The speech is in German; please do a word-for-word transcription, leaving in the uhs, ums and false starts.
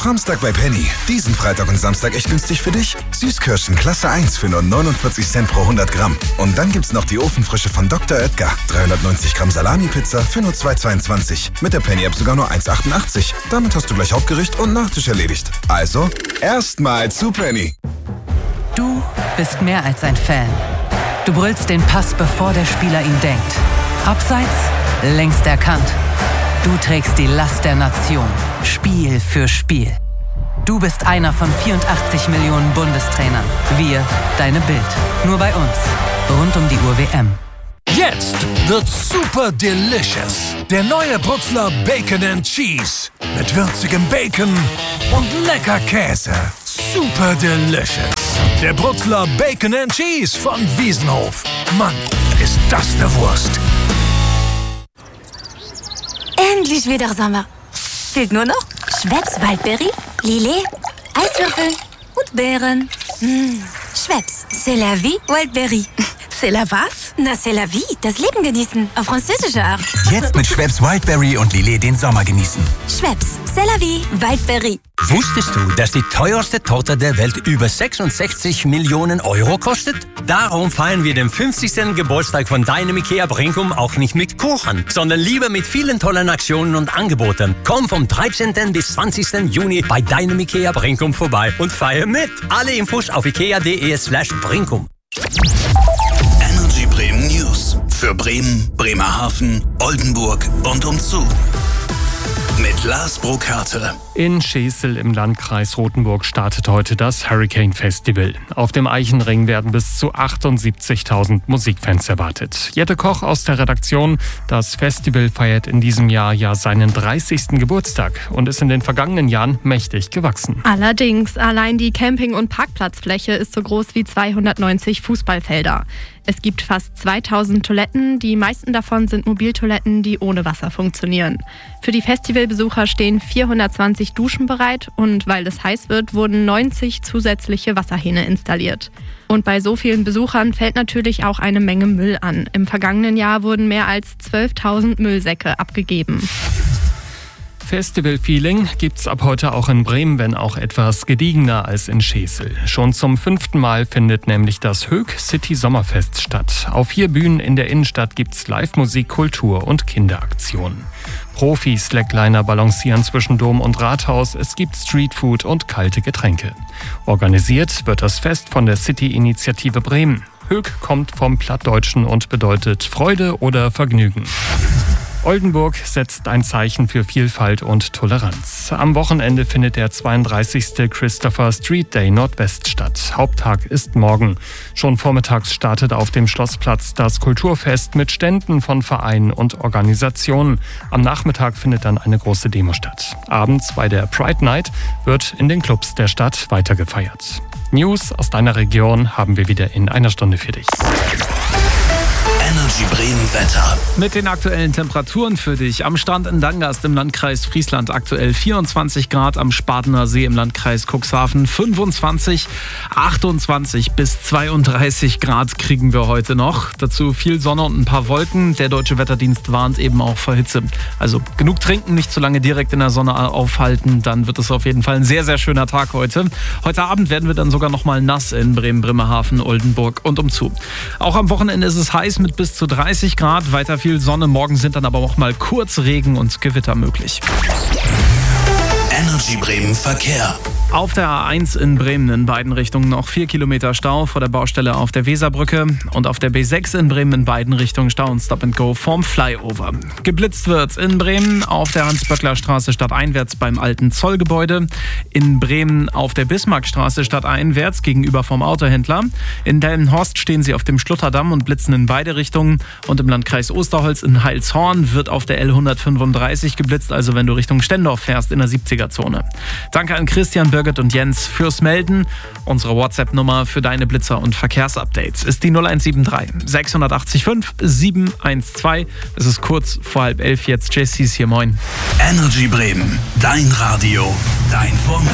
Samstag bei Penny. Diesen Freitag und Samstag echt günstig für dich. Süßkirschen Klasse eins für nur neunundvierzig Cent pro hundert Gramm. Und dann gibt's noch die Ofenfrische von Doktor Oetker. dreihundertneunzig Gramm Salami-Pizza für nur zwei Euro zweiundzwanzig. Mit der Penny-App sogar nur eins Euro achtundachtzig. Damit hast du gleich Hauptgericht und Nachtisch erledigt. Also, erstmal zu Penny. Du bist mehr als ein Fan. Du brüllst den Pass, bevor der Spieler ihn denkt. Abseits, längst erkannt. Du trägst die Last der Nation, Spiel für Spiel. Du bist einer von vierundachtzig Millionen Bundestrainern. Wir, deine Bild. Nur bei uns. Rund um die Uhr W M. Jetzt wird super delicious. Der neue Brutzler Bacon and Cheese. Mit würzigem Bacon und lecker Käse. Super delicious. Der Brutzler Bacon and Cheese von Wiesenhof. Mann, ist das eine Wurst. Endlich wieder Sommer. Fehlt nur noch Schweppes Waldberry, Lillet, Eiswürfel und Beeren. Mmh. Schweppes, c'est la vie, Waldberry. C'est la was? Na, c'est la vie, das Leben genießen, auf französische Art. Jetzt mit Schweppes Wildberry und Lillet den Sommer genießen. Schweppes, c'est la vie, Waldberry. Wusstest du, dass die teuerste Torte der Welt über sechsundsechzig Millionen Euro kostet? Darum feiern wir den fünfzigsten Geburtstag von deinem IKEA Brinkum auch nicht mit Kuchen, sondern lieber mit vielen tollen Aktionen und Angeboten. Komm vom dreizehnten bis zwanzigsten Juni bei deinem IKEA Brinkum vorbei und feier mit. Alle Infos auf ikea.de slash Brinkum. Energy Bremen News. Für Bremen, Bremerhaven, Oldenburg und umzu. Mit Lars Burkhardt. In Schesel im Landkreis Rothenburg startet heute das Hurricane Festival. Auf dem Eichenring werden bis zu achtundsiebzigtausend Musikfans erwartet. Jette Koch aus der Redaktion. Das Festival feiert in diesem Jahr ja seinen dreißigsten Geburtstag und ist in den vergangenen Jahren mächtig gewachsen. Allerdings, allein die Camping- und Parkplatzfläche ist so groß wie zweihundertneunzig Fußballfelder. Es gibt fast zweitausend Toiletten, die meisten davon sind Mobiltoiletten, die ohne Wasser funktionieren. Für die Festivalbesucher stehen vierhundertzwanzig Duschen bereit und weil es heiß wird, wurden neunzig zusätzliche Wasserhähne installiert. Und bei so vielen Besuchern fällt natürlich auch eine Menge Müll an. Im vergangenen Jahr wurden mehr als zwölftausend Müllsäcke abgegeben. Festival-Feeling gibt's ab heute auch in Bremen, wenn auch etwas gediegener als in Schesel. Schon zum fünften Mal findet nämlich das Höck City Sommerfest statt. Auf vier Bühnen in der Innenstadt gibt's Live-Musik, Kultur und Kinderaktionen. Profi-Slackliner balancieren zwischen Dom und Rathaus. Es gibt Streetfood und kalte Getränke. Organisiert wird das Fest von der City-Initiative Bremen. Höck kommt vom Plattdeutschen und bedeutet Freude oder Vergnügen. Oldenburg setzt ein Zeichen für Vielfalt und Toleranz. Am Wochenende findet der zweiunddreißigste Christopher Street Day Nordwest statt. Haupttag ist morgen. Schon vormittags startet auf dem Schlossplatz das Kulturfest mit Ständen von Vereinen und Organisationen. Am Nachmittag findet dann eine große Demo statt. Abends bei der Pride Night wird in den Clubs der Stadt weitergefeiert. News aus deiner Region haben wir wieder in einer Stunde für dich. Energy Bremen Wetter. Mit den aktuellen Temperaturen für dich. Am Strand in Dangast im Landkreis Friesland aktuell vierundzwanzig Grad, am Spadener See im Landkreis Cuxhaven fünfundzwanzig, achtundzwanzig bis zweiunddreißig Grad kriegen wir heute noch. Dazu viel Sonne und ein paar Wolken. Der Deutsche Wetterdienst warnt eben auch vor Hitze. Also genug trinken, nicht zu lange direkt in der Sonne aufhalten, dann wird es auf jeden Fall ein sehr, sehr schöner Tag heute. Heute Abend werden wir dann sogar noch mal nass in Bremen, Bremerhaven, Oldenburg und umzu. Auch am Wochenende ist es heiß mit bis zu dreißig Grad, weiter viel Sonne. Morgen sind dann aber auch mal kurz Regen und Gewitter möglich. Energy Bremen Verkehr. Auf der A eins in Bremen in beiden Richtungen noch vier Kilometer Stau vor der Baustelle auf der Weserbrücke und auf der B sechs in Bremen in beiden Richtungen Stau und Stop and Go vorm Flyover. Geblitzt wird in Bremen auf der Hans-Böckler-Straße stadteinwärts beim alten Zollgebäude, in Bremen auf der Bismarckstraße stadteinwärts gegenüber vom Autohändler. In Delmenhorst stehen sie auf dem Schlutterdamm und blitzen in beide Richtungen und im Landkreis Osterholz in Heilshorn wird auf der L hundertfünfunddreißig geblitzt, also wenn du Richtung Stendorf fährst in der siebziger Zone. Danke an Christian, Birgit und Jens fürs Melden. Unsere WhatsApp-Nummer für deine Blitzer- und Verkehrsupdates ist die null eins sieben drei sechs acht fünf sieben eins zwei. Es ist kurz vor halb elf jetzt. J Cs hier, moin. Energy Bremen, dein Radio, dein Vormittag.